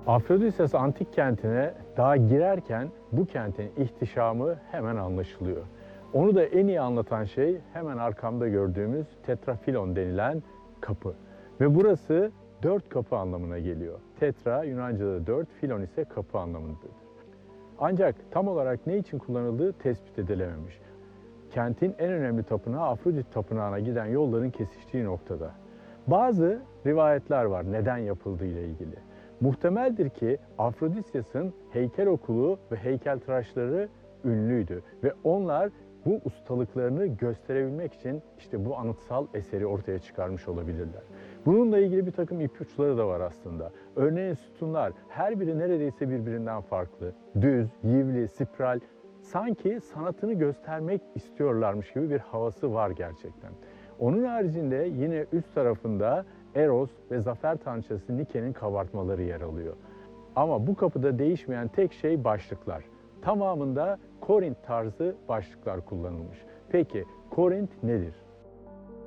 Afrodisias antik kentine daha girerken bu kentin ihtişamı hemen anlaşılıyor. Onu da en iyi anlatan şey hemen arkamda gördüğümüz tetrafilon denilen kapı. Ve burası dört kapı anlamına geliyor. Tetra Yunanca'da dört, filon ise kapı anlamındadır. Ancak tam olarak ne için kullanıldığı tespit edilememiş. Kentin en önemli tapınağı Afrodit Tapınağı'na giden yolların kesiştiği noktada. Bazı rivayetler var neden yapıldığı ile ilgili. Muhtemeldir ki Afrodisyas'ın heykel okulu ve heykeltıraşları ünlüydü ve onlar bu ustalıklarını gösterebilmek için işte bu anıtsal eseri ortaya çıkarmış olabilirler. Bununla ilgili bir takım ipuçları da var aslında. Örneğin sütunlar her biri neredeyse birbirinden farklı. Düz, yivli, spiral, sanki sanatını göstermek istiyorlarmış gibi bir havası var gerçekten. Onun haricinde yine üst tarafında Eros ve zafer tanrıçası Nike'nin kabartmaları yer alıyor. Ama bu kapıda değişmeyen tek şey başlıklar. Tamamında Korint tarzı başlıklar kullanılmış. Peki Korint nedir?